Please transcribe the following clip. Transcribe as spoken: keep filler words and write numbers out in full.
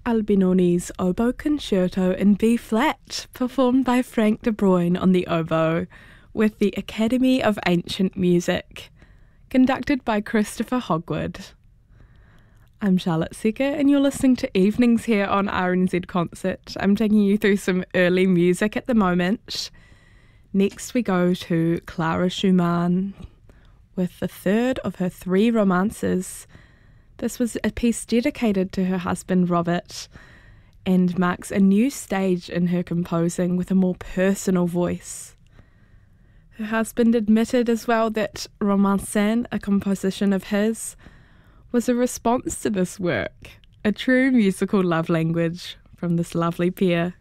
Albinoni's Oboe Concerto in B-flat, performed by Frank de Bruyne on the oboe, with the Academy of Ancient Music, conducted by Christopher Hogwood. I'm Charlotte Seeker, and you're listening to Evenings here on R N Z Concert. I'm taking you through some early music at the moment. Next we go to Clara Schumann with the third of her three romances. This was a piece dedicated to her husband Robert and marks a new stage in her composing with a more personal voice. Her husband admitted as well that Romancin, a composition of his, was a response to this work, a true musical love language from this lovely pair.